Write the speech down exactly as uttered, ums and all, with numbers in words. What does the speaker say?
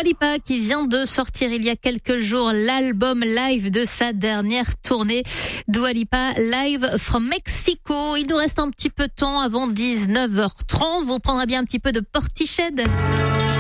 Dua Lipa qui vient de sortir il y a quelques jours l'album live de sa dernière tournée. Dua Lipa live from Mexico. Il nous reste un petit peu de temps avant dix-neuf heures trente. Vous prendrez bien un petit peu de Portiched.